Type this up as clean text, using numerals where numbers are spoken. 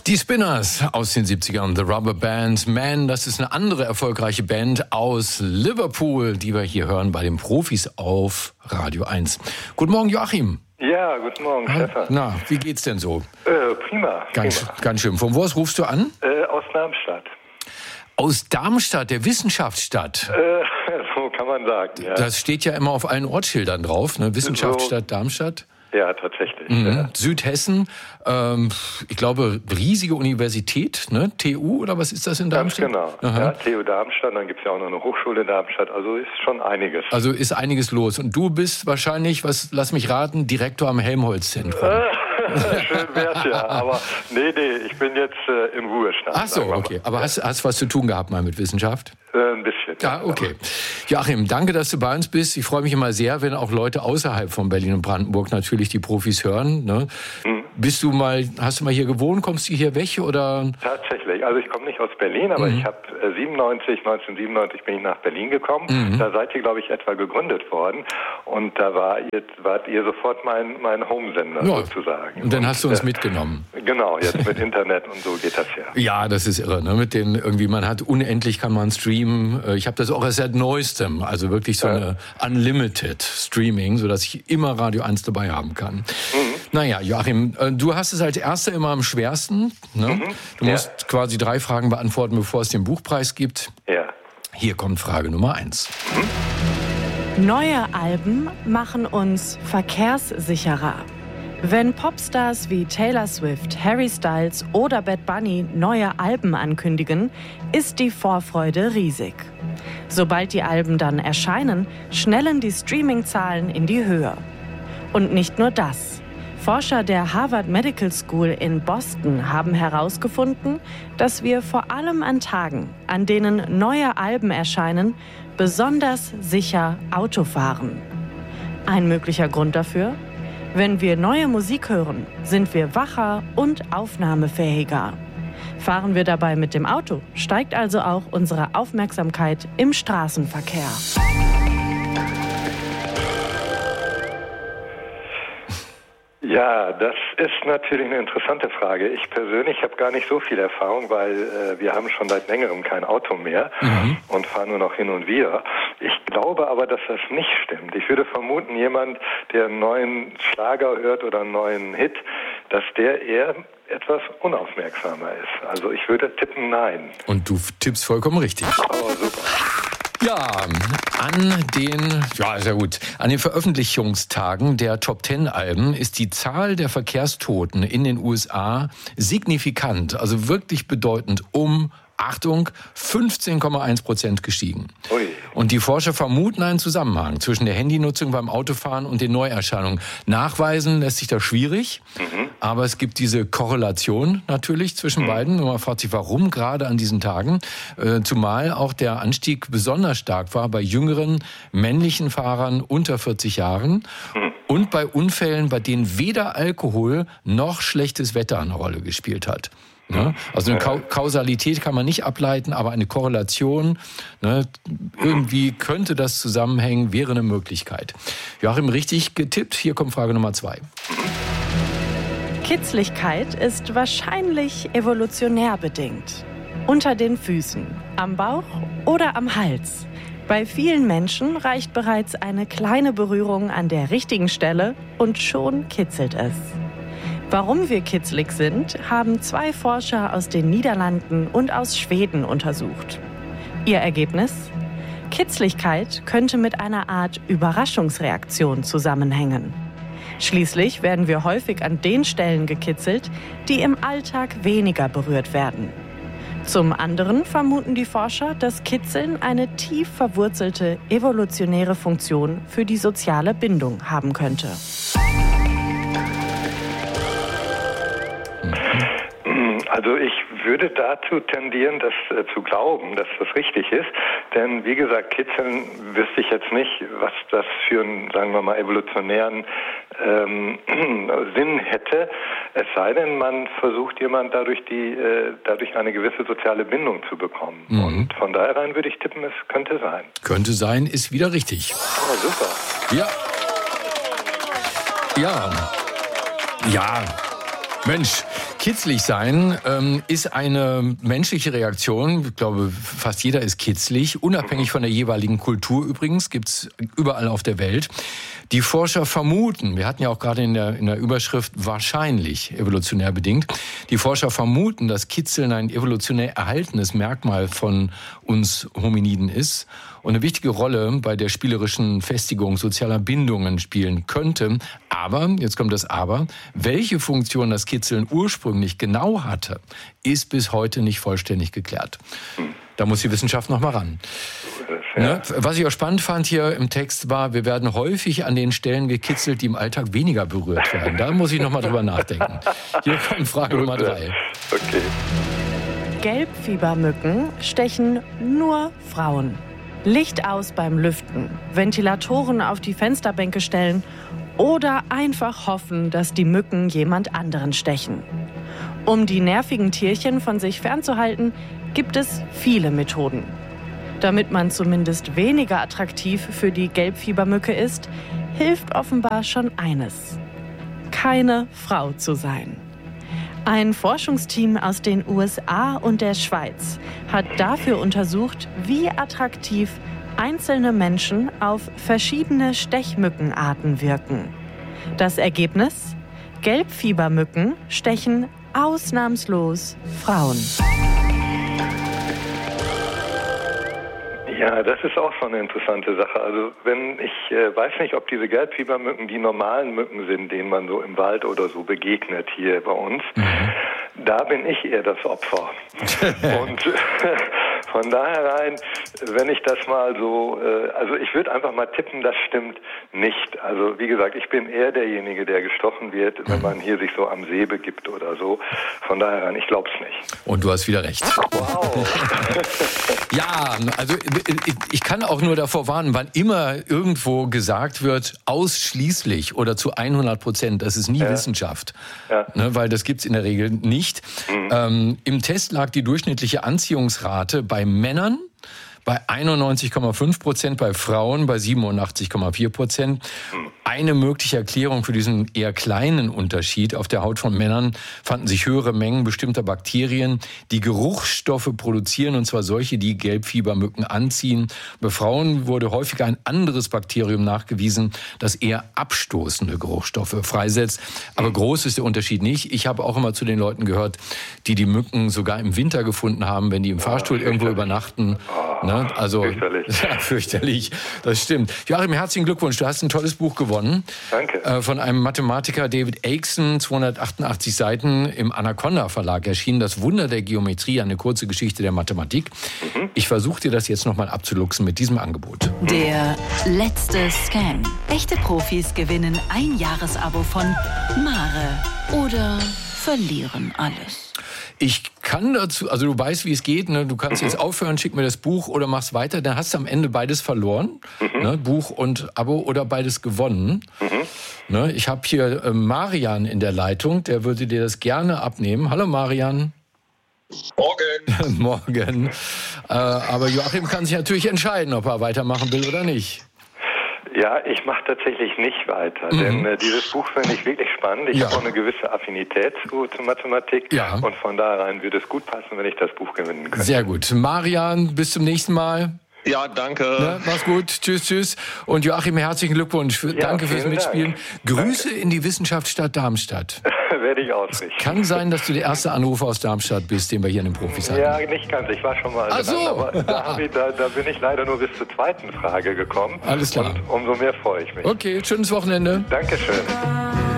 Die Spinners aus den 70ern, The Rubber Band. Man, das ist eine andere erfolgreiche Band aus Liverpool, die wir hier hören bei den Profis auf Radio 1. Guten Morgen, Joachim. Ja, guten Morgen, Stefan. Na, wie geht's denn so? Prima. Ganz schön. Von wo aus rufst du an? Aus Darmstadt. Aus Darmstadt, der Wissenschaftsstadt. So kann man sagen, ja. Das steht ja immer auf allen Ortsschildern drauf, ne? Wissenschaftsstadt Darmstadt. Ja, tatsächlich. Mhm. Ja. Südhessen, ich glaube, riesige Universität, ne? TU oder was ist das in Darmstadt? Ganz genau. Ja, TU Darmstadt, dann gibt es ja auch noch eine Hochschule in Darmstadt, also ist schon einiges. Also ist einiges los. Und du bist wahrscheinlich, lass mich raten, Direktor am Helmholtz-Zentrum. Schön wär's ja, aber nee, ich bin jetzt im Ruhestand. Ach so, okay. Aber hast was zu tun gehabt mal mit Wissenschaft? Ein bisschen. Ja, okay. Joachim, danke, dass du bei uns bist. Ich freue mich immer sehr, wenn auch Leute außerhalb von Berlin und Brandenburg natürlich die Profis hören. Ne? Hast du mal hier gewohnt? Kommst du hier weg? Oder? Tatsächlich. Also ich komme nicht aus Berlin, aber ich habe 1997 bin ich nach Berlin gekommen. Da seid ihr, glaube ich, etwa gegründet worden. Und da wart ihr sofort mein Homesender sozusagen. Und dann hast du uns mitgenommen. Genau, jetzt mit Internet und so geht das ja. Ja, das ist irre. Ne? Mit den irgendwie, man hat unendlich, kann man streamen. Ich habe das auch erst seit Neuestem, also wirklich so eine Unlimited Streaming, sodass ich immer Radio 1 dabei haben kann. Naja, Joachim, du hast es als Erster immer am schwersten. Ne? Du musst quasi 3 Fragen beantworten, bevor es den Buchpreis gibt. Ja. Hier kommt Frage Nummer 1. Neue Alben machen uns verkehrssicherer. Wenn Popstars wie Taylor Swift, Harry Styles oder Bad Bunny neue Alben ankündigen, ist die Vorfreude riesig. Sobald die Alben dann erscheinen, schnellen die Streaming-Zahlen in die Höhe. Und nicht nur das. Forscher der Harvard Medical School in Boston haben herausgefunden, dass wir vor allem an Tagen, an denen neue Alben erscheinen, besonders sicher Auto fahren. Ein möglicher Grund dafür? Wenn wir neue Musik hören, sind wir wacher und aufnahmefähiger. Fahren wir dabei mit dem Auto, steigt also auch unsere Aufmerksamkeit im Straßenverkehr. Ja, das ist natürlich eine interessante Frage. Ich persönlich habe gar nicht so viel Erfahrung, weil wir haben schon seit längerem kein Auto mehr und fahren nur noch hin und wieder. Ich glaube aber, dass das nicht stimmt. Ich würde vermuten, jemand, der einen neuen Schlager hört oder einen neuen Hit, dass der eher etwas unaufmerksamer ist. Also ich würde tippen, nein. Und du tippst vollkommen richtig. Oh, super. Ja, an den Veröffentlichungstagen der Top-10-Alben ist die Zahl der Verkehrstoten in den USA signifikant, also wirklich bedeutend Achtung, 15,1% gestiegen. Ui. Und die Forscher vermuten einen Zusammenhang zwischen der Handynutzung beim Autofahren und den Neuerscheinungen. Nachweisen lässt sich das schwierig, aber es gibt diese Korrelation natürlich zwischen beiden. Und man fragt sich, warum gerade an diesen Tagen, zumal auch der Anstieg besonders stark war bei jüngeren männlichen Fahrern unter 40 Jahren und bei Unfällen, bei denen weder Alkohol noch schlechtes Wetter eine Rolle gespielt hat. Ne? Also eine Kausalität kann man nicht ableiten, aber eine Korrelation, ne, irgendwie könnte das zusammenhängen, wäre eine Möglichkeit. Joachim, richtig getippt. Hier kommt Frage Nummer 2. Kitzligkeit ist wahrscheinlich evolutionär bedingt. Unter den Füßen, am Bauch oder am Hals. Bei vielen Menschen reicht bereits eine kleine Berührung an der richtigen Stelle und schon kitzelt es. Warum wir kitzlig sind, haben 2 Forscher aus den Niederlanden und aus Schweden untersucht. Ihr Ergebnis? Kitzligkeit könnte mit einer Art Überraschungsreaktion zusammenhängen. Schließlich werden wir häufig an den Stellen gekitzelt, die im Alltag weniger berührt werden. Zum anderen vermuten die Forscher, dass Kitzeln eine tief verwurzelte evolutionäre Funktion für die soziale Bindung haben könnte. Also ich würde dazu tendieren, das zu glauben, dass das richtig ist. Denn wie gesagt, Kitzeln wüsste ich jetzt nicht, was das für einen, sagen wir mal, evolutionären Sinn hätte. Es sei denn, man versucht jemand dadurch eine gewisse soziale Bindung zu bekommen. Und von daher rein würde ich tippen, es könnte sein. Könnte sein, ist wieder richtig. Oh, super. Ja. Ja. Ja. Mensch, Kitzlig sein ist eine menschliche Reaktion. Ich glaube, fast jeder ist kitzlig, unabhängig von der jeweiligen Kultur übrigens, gibt's überall auf der Welt. Die Forscher vermuten, wir hatten ja auch gerade in der Überschrift wahrscheinlich evolutionär bedingt, die Forscher vermuten, dass Kitzeln ein evolutionär erhaltenes Merkmal von uns Hominiden ist und eine wichtige Rolle bei der spielerischen Festigung sozialer Bindungen spielen könnte. Aber, jetzt kommt das Aber, welche Funktion das Kitzeln ursprünglich genau hatte, ist bis heute nicht vollständig geklärt. Da muss die Wissenschaft noch mal ran. Ja. Ne? Was ich auch spannend fand hier im Text war, wir werden häufig an den Stellen gekitzelt, die im Alltag weniger berührt werden. Da muss ich noch mal drüber nachdenken. Hier kommt Frage Nummer 3. Okay. Gelbfiebermücken stechen nur Frauen. Licht aus beim Lüften, Ventilatoren auf die Fensterbänke stellen oder einfach hoffen, dass die Mücken jemand anderen stechen. Um die nervigen Tierchen von sich fernzuhalten, gibt es viele Methoden. Damit man zumindest weniger attraktiv für die Gelbfiebermücke ist, hilft offenbar schon eines: keine Frau zu sein. Ein Forschungsteam aus den USA und der Schweiz hat dafür untersucht, wie attraktiv einzelne Menschen auf verschiedene Stechmückenarten wirken. Das Ergebnis? Gelbfiebermücken stechen ausnahmslos Frauen. Ja, das ist auch schon eine interessante Sache. Also ich weiß nicht, ob diese Gelbfiebermücken die normalen Mücken sind, denen man so im Wald oder so begegnet hier bei uns. Da bin ich eher das Opfer. Und von daher rein, wenn ich das mal so, also ich würde einfach mal tippen, das stimmt nicht. Also wie gesagt, ich bin eher derjenige, der gestochen wird, wenn man hier sich so am See begibt oder so. Von daher rein, ich glaube es nicht. Und du hast wieder recht. Wow. Ja, also ich kann auch nur davor warnen, wann immer irgendwo gesagt wird, ausschließlich oder zu 100%, das ist nie Wissenschaft. Ja. Ne, weil das gibt's in der Regel nicht. Im Test lag die durchschnittliche Anziehungsrate bei Männern bei 91,5%, bei Frauen bei 87,4%. Eine mögliche Erklärung für diesen eher kleinen Unterschied: auf der Haut von Männern fanden sich höhere Mengen bestimmter Bakterien, die Geruchsstoffe produzieren, und zwar solche, die Gelbfiebermücken anziehen. Bei Frauen wurde häufiger ein anderes Bakterium nachgewiesen, das eher abstoßende Geruchsstoffe freisetzt. Aber groß ist der Unterschied nicht. Ich habe auch immer zu den Leuten gehört, die Mücken sogar im Winter gefunden haben, wenn die im Fahrstuhl irgendwo übernachten. Ne? Also, fürchterlich. Ja, fürchterlich, das stimmt. Joachim, herzlichen Glückwunsch, du hast ein tolles Buch gewonnen. Danke. Von einem Mathematiker, David Aikson, 288 Seiten, im Anaconda Verlag erschienen. Das Wunder der Geometrie, eine kurze Geschichte der Mathematik. Ich versuche dir das jetzt nochmal abzuluxen mit diesem Angebot. Der letzte Scan. Echte Profis gewinnen ein Jahresabo von Mare oder verlieren alles. Ich kann dazu, also du weißt, wie es geht, ne? Du kannst jetzt aufhören, schick mir das Buch oder mach's weiter, dann hast du am Ende beides verloren, ne? Buch und Abo, oder beides gewonnen. Ne? Ich habe hier Marian in der Leitung, der würde dir das gerne abnehmen. Hallo Marian. Morgen. Morgen. Aber Joachim kann sich natürlich entscheiden, ob er weitermachen will oder nicht. Ja, ich mache tatsächlich nicht weiter, denn dieses Buch finde ich wirklich spannend. Ich habe auch eine gewisse Affinität zu Mathematik und von daher würde es gut passen, wenn ich das Buch gewinnen könnte. Sehr gut. Marian, bis zum nächsten Mal. Ja, danke. Ne, mach's gut. Tschüss, tschüss. Und Joachim, herzlichen Glückwunsch. Danke fürs Mitspielen. Dank. Grüße in die Wissenschaftsstadt Darmstadt. Werde ich ausrichten. Kann sein, dass du der erste Anrufer aus Darmstadt bist, den wir hier in den Profis hatten. Ja, nicht ganz. Ich war schon mal Ach so. Aber da bin ich leider nur bis zur zweiten Frage gekommen. Alles klar. Und umso mehr freue ich mich. Okay, schönes Wochenende. Dankeschön.